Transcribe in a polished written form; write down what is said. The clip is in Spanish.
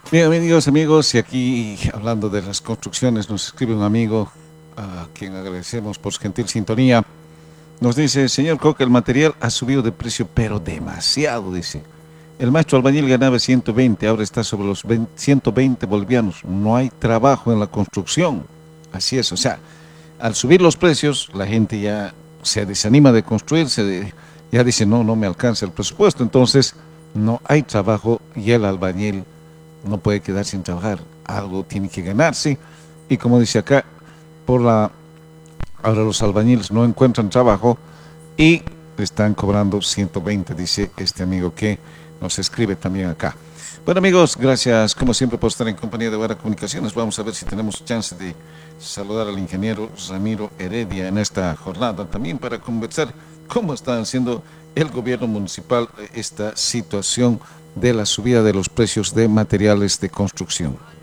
Bien, amigos, y aquí hablando de las construcciones, nos escribe un amigo a quien agradecemos por su gentil sintonía. Nos dice, señor Coca, el material ha subido de precio, pero demasiado, dice. El maestro albañil ganaba 120, ahora está sobre los 120 bolivianos. No hay trabajo en la construcción. Así es, o sea, al subir los precios, la gente ya se desanima de construir, ya dice, no, no me alcanza el presupuesto. Entonces, no hay trabajo y el albañil no puede quedar sin trabajar, algo tiene que ganarse. Y como dice acá, por la, ahora los albañiles no encuentran trabajo y están cobrando 120, dice este amigo que nos escribe también acá. Bueno amigos, gracias como siempre por estar en compañía de Guara Comunicaciones. Vamos a ver si tenemos chance de saludar al ingeniero Ramiro Heredia en esta jornada también para conversar cómo está haciendo el gobierno municipal esta situación de la subida de los precios de materiales de construcción.